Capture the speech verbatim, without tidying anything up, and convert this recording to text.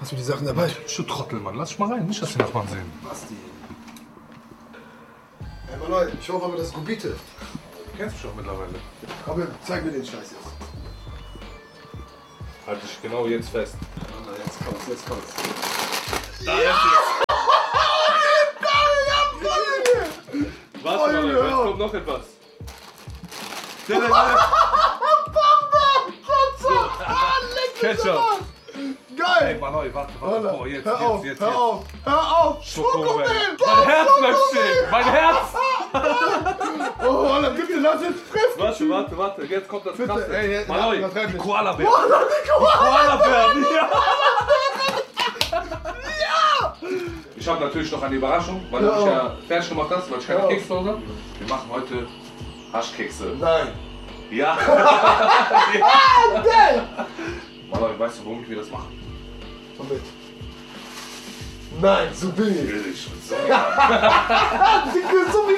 Hast du die Sachen dabei? Du Trottel, Mann. Lass dich mal rein. Nicht, dass die Nachbarn sehen. Basti. Hey, Maloi, ich hoffe aber, das ist Gubite. Du kennst mich doch mittlerweile. Aber zeig mir den Scheiß jetzt. Halt dich genau jetzt fest. Na, jetzt kommt's, jetzt kommt's. Da ist es. Warte mal, jetzt kommt noch etwas. Ketchup. Geil! Ey, Mann, warte, warte. Boah, jetzt, hör jetzt, auf, jetzt, hör jetzt. auf, hör auf! Schokomel. Schokomel! Mein Herz bleibt stehen. Mein Herz. Oh, dann bitte lass jetzt frisch! Warte, warte, warte. Jetzt kommt das Bitte, Krasse. ey, ey, Maloi, übertreib die nicht. Koala-Bär. Koala, die Koala! Koala-Bären, ja. Ich habe natürlich noch eine Überraschung, weil du mich ja fertig gemacht hast, weil ich keine Ja. Kekse zu Hause habe. Wir machen heute Haschkekse. Nein! Ja. Ah, geil! Maloi, weißt du, womit wir das machen? Womit? Nein, so billig! Billig. So. Dicke, so